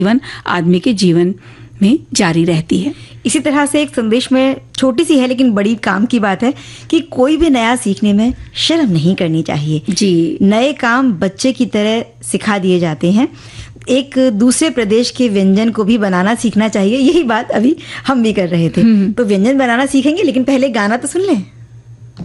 जीवन आदमी के जीवन में जारी रहती है। इसी तरह से एक संदेश में छोटी सी है लेकिन बड़ी काम की बात है कि कोई भी नया सीखने में शर्म नहीं करनी चाहिए जी। नए काम बच्चे की तरह सिखा दिए जाते हैं। एक दूसरे प्रदेश के व्यंजन को भी बनाना सीखना चाहिए। यही बात अभी हम भी कर रहे थे। तो व्यंजन बनाना सीखेंगे लेकिन पहले गाना तो सुन लें।